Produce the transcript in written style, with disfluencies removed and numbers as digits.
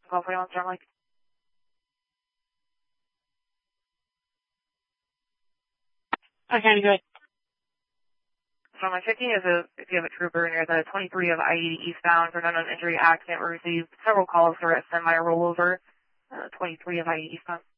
1241 Storm Lake. Okay, good. Storm Lake 15 is if you have a trooper near the 23 of I-80 eastbound for an unknown injury accident, we received several calls for a semi-rollover, 23 of I-80 eastbound.